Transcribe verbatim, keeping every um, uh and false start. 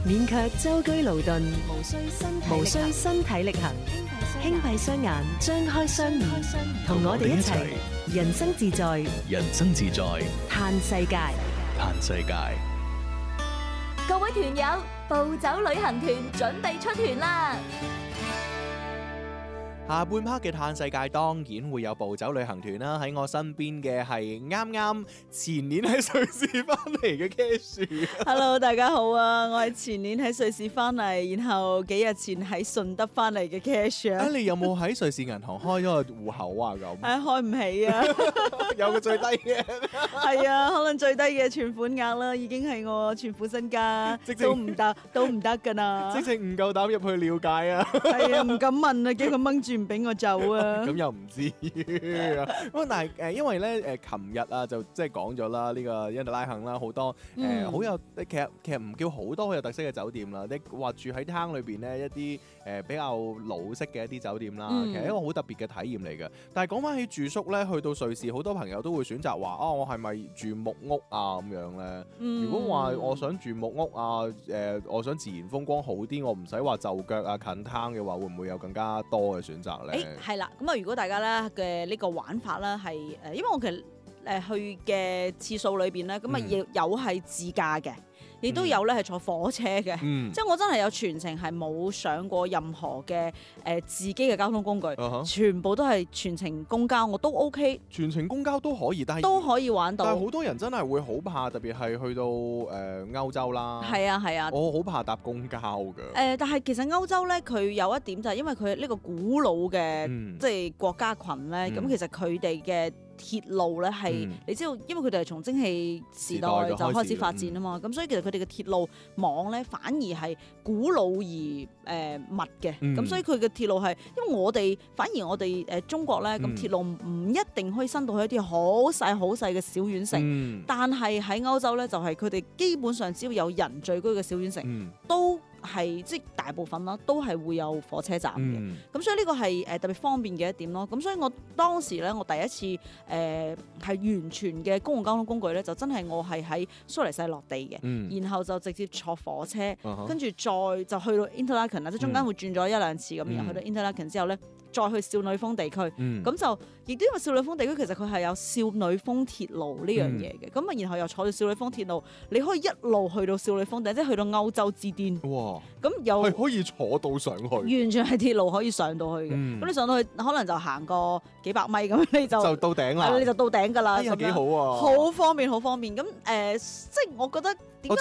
免卻舟車勞頓， 無需身體無需力行身體力行，輕閉雙眼，張開雙耳，同我哋一齊人生自在， 人生自在， 嘆世界。 嘆世界。 各位團友，暴走旅行團準備出團啦！ 下半 part 嘅嘆世界當然會有暴走旅行團啦，喺我身邊嘅係啱啱前年喺瑞士翻嚟嘅 Cash。 Hello， 大家好啊！我係前年喺瑞士翻嚟，然後幾日前喺順德翻嚟嘅 Cash 啊！ 你有冇喺瑞士銀行開咗個戶口啊？咁係開唔起啊！ 有個最低嘅係啊，可能最低嘅存款額啦，已經係我全副身家都唔得，都唔得噶啦！ 直情唔夠膽入去了解啊！ 係啊，唔敢問啊，驚佢掹住唔俾我走啊！ 咁又唔知啊！咁但係誒，因為咧誒，琴日啊就即係講咗啦，呢個因特拉肯啦，好多誒好有其實其實唔叫好多好有特色嘅酒店啦。你話住喺灘裏邊咧一啲誒比較老式嘅一啲酒店啦，其實一個好特別嘅體驗嚟嘅。但係講翻起住宿咧，去到瑞士好多朋友都會選擇話啊，我係咪住木屋啊咁樣咧？如果話我想住木屋啊，誒，我想自然風光好啲，我唔使話就腳啊近灘嘅話，會唔會有更加多嘅選擇咧？ 誒係啦，咁啊，如果大家咧嘅呢個玩法咧係誒，因為我其實誒去嘅次數裏邊咧，咁啊亦有係自駕嘅，亦都有咧係坐火車嘅， 嗯、 即係我真係有全程係冇上過任何嘅誒、呃、自己嘅交通工具，uh-huh. 全部都係全程公交，我都 OK， 全程公交都可以，但係都可以玩到。 但係好多人真係會好怕，特別係去到誒、呃、歐洲啦。 係啊係啊， 我好怕搭公交㗎。誒、 呃，但係其實歐洲咧，佢有一點就係因為佢呢個古老嘅、嗯、即係國家群咧，咁、嗯、其實佢哋嘅鐵路咧係、嗯、你知道，因為佢哋係從蒸汽時代就開始發展啊嘛，咁、嗯、所以其實佢哋嘅鐵路網咧反而係古老而誒、呃、密嘅，咁、嗯、所以佢嘅鐵路係，因為我哋反而我哋誒中國咧，咁、嗯、鐵路唔一定可以伸到去一啲好細好細嘅小縣城，嗯、但係喺歐洲咧就係佢哋基本上只要有人聚居嘅小縣城、嗯、都係即係大部分啦，都係會有火車站嘅，咁、嗯、所以呢個係誒特別方便嘅一點咯。咁所以我當時咧，我第一次誒係、呃、完全嘅公共交通工具咧，就真係我係喺蘇黎世落地嘅、嗯，然後就直接坐火車，嗯、跟住再就去到 Interlaken 啦，即係中間會轉咗一兩次咁，然後去到 Interlaken 之後咧，再去少女峰地區，咁、嗯、就亦都因為少女峰地區其實佢係有少女峰鐵路呢樣嘢嘅，咁、嗯、啊然後又坐到少女峰鐵路，你可以一路去到少女峰地，即係去到歐洲之巔。哇！咁又可以坐到上去， 完全係鐵路可以上到去嘅。咁、嗯、你上到去可能就行個幾百米咁，你就就到頂啦， 你就到頂㗎啦。 咁幾好啊！ 好方便，好方便。咁誒、呃，即係我覺得點解